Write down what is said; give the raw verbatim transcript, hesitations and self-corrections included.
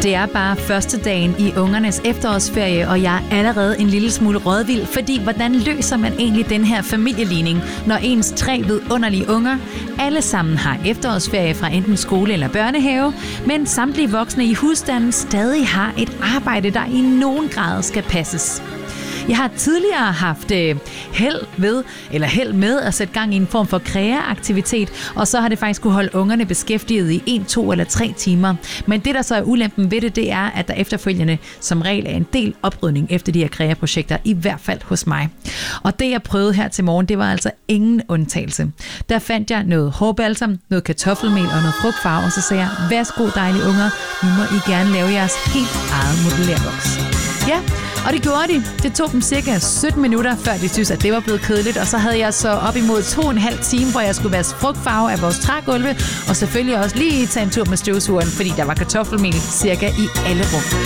Det er bare første dagen i ungernes efterårsferie, og jeg er allerede en lille smule rådvild, fordi hvordan løser man egentlig den her familieligning, når ens tre vidunderlige unger alle sammen har efterårsferie fra enten skole eller børnehave, men samtlige voksne i husstanden stadig har et arbejde, der i nogen grad skal passes. Jeg har tidligere haft øh, held ved, eller held med at sætte gang i en form for kreaaktivitet, og så har det faktisk kunne holde ungerne beskæftiget i en, to eller tre timer. Men det, der så er ulempen ved det, det er, at der efterfølgende som regel er en del oprydning efter de her kreaprojekter, i hvert fald hos mig. Og det, jeg prøvede her til morgen, det var altså ingen undtagelse. Der fandt jeg noget hårbalsam, noget kartoffelmel og noget frugtfarve, og så sagde jeg, værsgo dejlige unger, nu må I gerne lave jeres helt eget modellærvoks. Ja, og det gjorde de. Det tog dem cirka sytten minutter, før de synes, at det var blevet kedeligt. Og så havde jeg så op imod to og en halv time, hvor jeg skulle vaske frugtfarve af vores trægulve. Og selvfølgelig også lige tage en tur med støvsugeren, fordi der var kartoffelmel cirka i alle rum.